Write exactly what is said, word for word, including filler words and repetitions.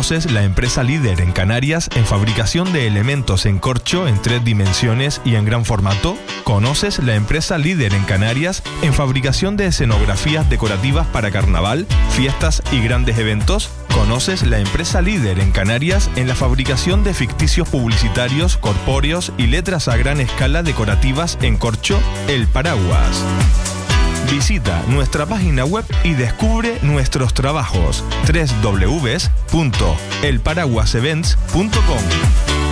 ¿Conoces la empresa líder en Canarias en fabricación de elementos en corcho en tres dimensiones y en gran formato? ¿Conoces la empresa líder en Canarias en fabricación de escenografías decorativas para carnaval, fiestas y grandes eventos? ¿Conoces la empresa líder en Canarias en la fabricación de ficticios publicitarios, corpóreos y letras a gran escala decorativas en corcho? El Paraguas. Visita nuestra página web y descubre nuestros trabajos. doble u doble u doble u punto el paraguas events punto com